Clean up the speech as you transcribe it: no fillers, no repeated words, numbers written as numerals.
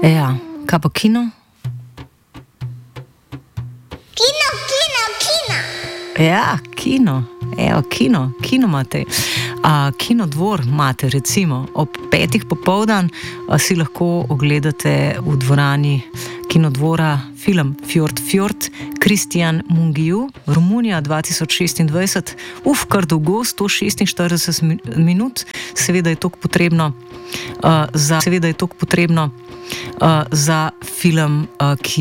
Ja, kaj pa kino? Kino. Ja, kino. Evo, kino imate. Kinodvor imate, recimo, ob 5. popoldan si lahko ogledate v dvorani Kinodvora film Fjord, Kristjan Mungiu, Romunija 2026. Kar dolgo, 146 minut, seveda je toliko potrebno za film, ki